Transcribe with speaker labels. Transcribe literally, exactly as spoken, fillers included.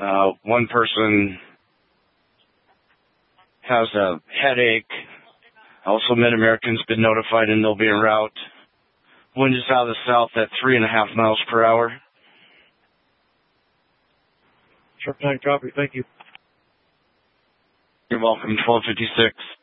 Speaker 1: Uh, one person has a headache. Also, Mid-American's been notified and they'll be en route. Wind is out of the south at three and a half miles per hour.
Speaker 2: Sharp nine, copy. Thank you.
Speaker 1: You're welcome. twelve fifty-six.